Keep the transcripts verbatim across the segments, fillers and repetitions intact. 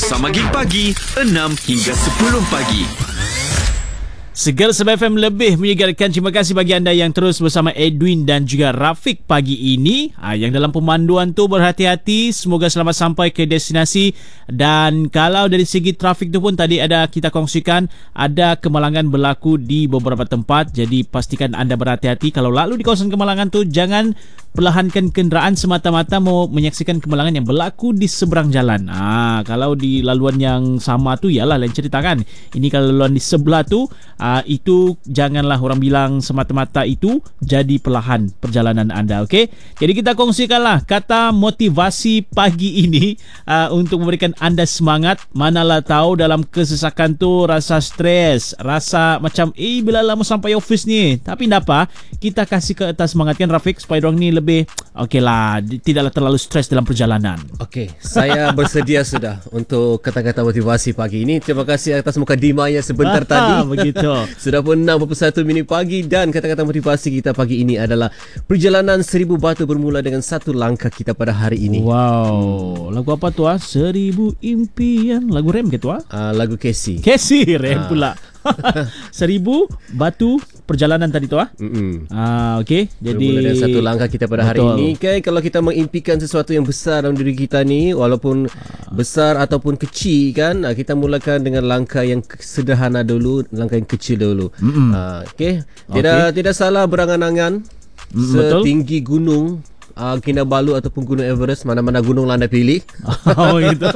bersama Gig Pagi enam hingga sepuluh pagi. Segar Sebab F M lebih menyegarkan. Terima kasih bagi anda yang terus bersama Edwin dan juga Rafiq pagi ini. Ha, yang dalam pemanduan tu berhati-hati. Semoga selamat sampai ke destinasi. Dan kalau dari segi trafik tu pun tadi ada kita kongsikan, ada kemalangan berlaku di beberapa tempat. Jadi pastikan anda berhati-hati. Kalau lalu di kawasan kemalangan tu, jangan perlahankan kenderaan semata-mata mau menyaksikan kemalangan yang berlaku di seberang jalan. Ha, kalau di laluan yang sama tu, yalah lain cerita kan. Ini kalau laluan di sebelah tu, Uh, itu janganlah orang bilang semata-mata itu jadi perlahan perjalanan anda. Okey, jadi kita kongsikanlah kata motivasi pagi ini uh, untuk memberikan anda semangat. Manalah tahu dalam kesesakan tu rasa stres, rasa macam eh bila lama sampai office ni. Tapi tak apa, kita kasih ke atas semangat kan Rafiq, supaya orang ni lebih okey lah, tidaklah terlalu stres dalam perjalanan. Okey, saya bersedia sudah untuk kata-kata motivasi pagi ini. Terima kasih atas mukadimahnya sebentar Aha, tadi. Begitu. Sudah pun enam puluh satu minit pagi dan kata-kata motivasi kita pagi ini adalah perjalanan seribu batu bermula dengan satu langkah kita pada hari ini. Wow, lagu apa tu ah? Seribu impian. Lagu rem ke tu ah? Uh, lagu Casey. Casey rem Ah. pula. Seribu batu perjalanan tadi tu ah. Mm-mm. Ah, okey. Jadi bermula dengan satu langkah kita pada hari betul. ini. Okay, kalau kita mengimpikan sesuatu yang besar dalam diri kita ni, walaupun besar ataupun kecil kan, kita mulakan dengan langkah yang sederhana dulu, langkah yang kecil dulu. Uh, okay. Tidak okay. tidak salah berangan-angan Mm, betul. setinggi gunung Uh, Kinabalu ataupun Gunung Everest, mana-mana gunung lah anda pilih. Oh itu.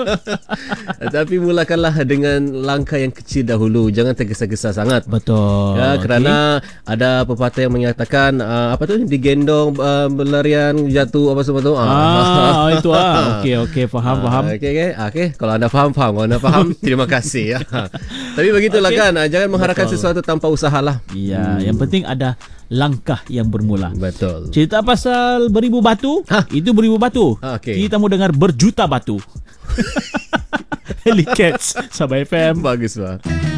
Tapi mulakanlah dengan langkah yang kecil dahulu. Jangan tergesa-gesa sangat. Betul. Ya, kerana okay. ada pepatah yang menyatakan uh, apa tu, digendong uh, berlarian jatuh apa semua tu. Ah, itu ah. Okey okey, faham faham. Okey okey. Okey, kalau anda faham faham. Kalau anda faham, terima kasih ya. Tapi begitulah okay. kan. Jangan mengharapkan Betul. sesuatu tanpa usahalah. Ya, hmm. yang penting ada langkah yang bermula. Betul. Cerita pasal beribu batu, ha? Itu beribu batu. Ha, okay. Kita mau dengar berjuta batu. Heli Cats, Sabah F M. Bagus lah.